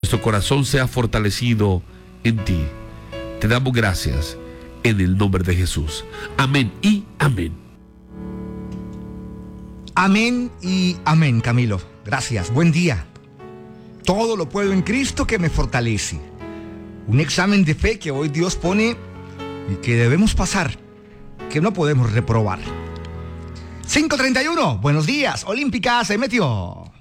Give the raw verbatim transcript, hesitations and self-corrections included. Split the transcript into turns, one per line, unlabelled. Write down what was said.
nuestro corazón sea fortalecido en ti. Te damos gracias en el nombre de Jesús. Amén y amén.
Amén y amén, Camilo. Gracias. Buen día. Todo lo puedo en Cristo que me fortalece. Un examen de fe que hoy Dios pone y que debemos pasar, que no podemos reprobar. cinco treinta y uno. Buenos días. Olímpica se metió.